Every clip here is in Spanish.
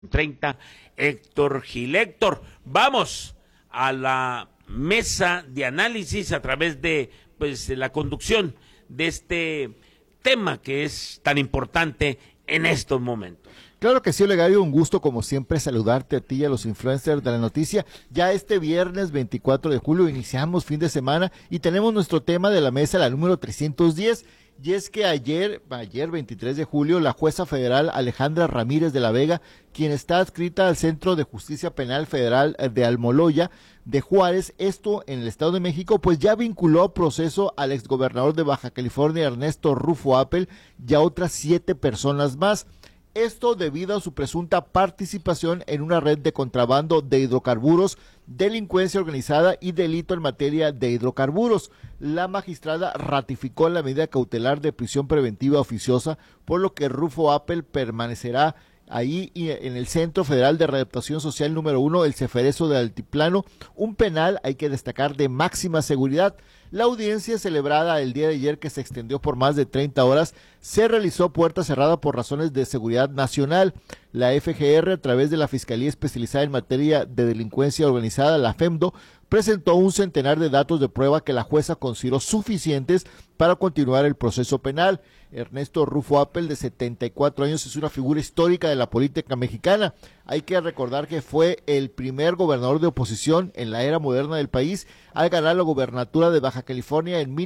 30, Héctor Gil. Héctor, vamos a la mesa de análisis a través de la conducción de este tema que es tan importante en estos momentos. Claro que sí, Olegario, un gusto como siempre saludarte a ti y a los influencers de la noticia. Ya este viernes 24 de julio iniciamos fin de semana y tenemos nuestro tema de la mesa, la número 310. Y es que ayer 23 de julio, la jueza federal Alejandra Ramírez de la Vega, quien está adscrita al Centro de Justicia Penal Federal de Almoloya de Juárez, esto en el Estado de México, pues ya vinculó a proceso al exgobernador de Baja California, Ernesto Rufo Appel, y a otras 7 personas más. Esto debido a su presunta participación en una red de contrabando de hidrocarburos, delincuencia organizada y delito en materia de hidrocarburos. La magistrada ratificó la medida cautelar de prisión preventiva oficiosa, por lo que Rufo Appel permanecerá ahí en el Centro Federal de Readaptación Social número 1, el Ceferezo de Altiplano, un penal, hay que destacar, de máxima seguridad. La audiencia celebrada el día de ayer, que se extendió por más de 30 horas, se realizó puerta cerrada por razones de seguridad nacional. La FGR, a través de la Fiscalía Especializada en Materia de Delincuencia Organizada, la FEMDO, presentó un centenar de datos de prueba que la jueza consideró suficientes para continuar el proceso penal. Ernesto Rufo Appel, de 74 años, es una figura histórica de la política mexicana. Hay que recordar que fue el primer gobernador de oposición en la era moderna del país al ganar la gobernatura de Baja California en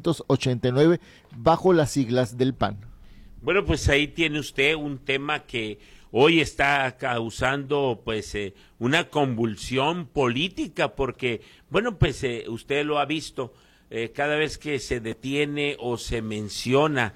1989 bajo las siglas del PAN. Bueno, pues ahí tiene usted un tema que hoy está causando una convulsión política porque, usted lo ha visto, cada vez que se detiene o se menciona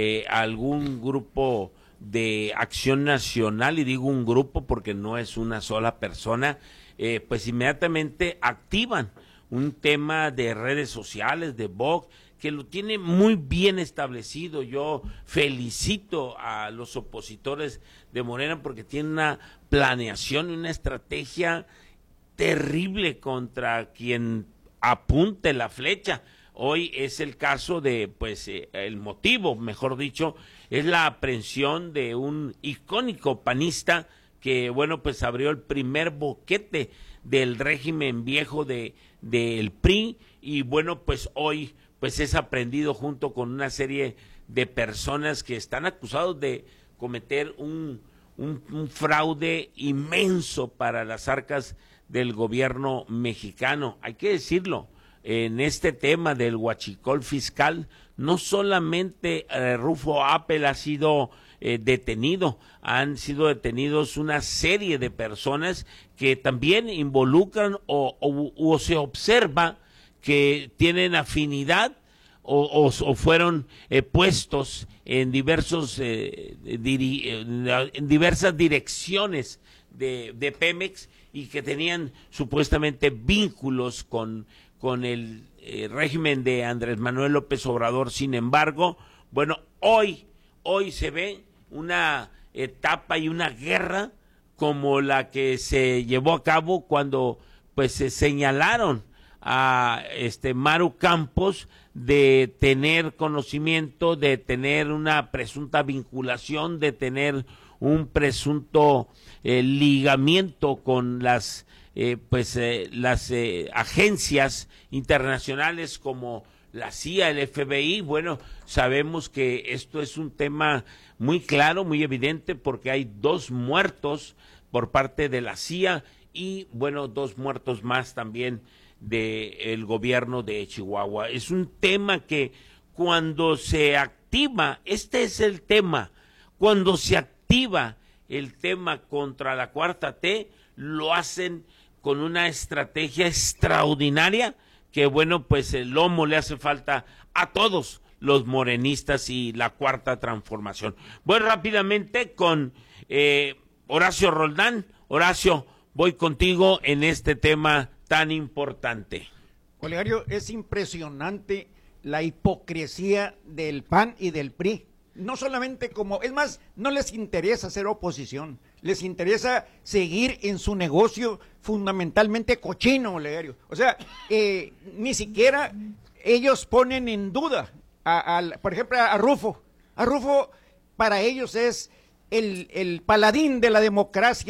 algún grupo de acción nacional, y digo un grupo porque no es una sola persona, pues inmediatamente activan un tema de redes sociales, de Vox, que lo tiene muy bien establecido. Yo felicito a los opositores de Morena porque tienen una planeación, una estrategia terrible contra quien apunte la flecha. Hoy es el caso de, el motivo, mejor dicho, es la aprehensión de un icónico panista que, abrió el primer boquete del régimen viejo del PRI y, hoy es aprehendido junto con una serie de personas que están acusados de cometer un fraude inmenso para las arcas del gobierno mexicano. Hay que decirlo, en este tema del huachicol fiscal, no solamente Rufo Appel ha sido detenido, han sido detenidos una serie de personas que también involucran o se observa que tienen afinidad o fueron puestos en diversas direcciones de Pemex y que tenían supuestamente vínculos con el régimen de Andrés Manuel López Obrador. Sin embargo, hoy se ve una etapa y una guerra como la que se llevó a cabo cuando se señalaron a Maru Campos de tener conocimiento, de tener una presunta vinculación, de tener un presunto ligamiento con las agencias internacionales como la CIA, el FBI. Sabemos que esto es un tema muy claro, muy evidente, porque hay 2 muertos por parte de la CIA y 2 muertos más también del gobierno de Chihuahua. Es un tema que cuando se activa, este es el tema, cuando se activa el tema contra la Cuarta T, lo hacen con una estrategia extraordinaria que el lomo le hace falta a todos los morenistas y la Cuarta Transformación. Voy rápidamente con Horacio Roldán. Horacio, voy contigo en este tema tan importante. Olegario, es impresionante la hipocresía del PAN y del PRI. No solamente es más, no les interesa hacer oposición, les interesa seguir en su negocio fundamentalmente cochino, Olegario. O sea, ni siquiera ellos ponen en duda, por ejemplo, a Rufo. A Rufo, para ellos es el paladín de la democracia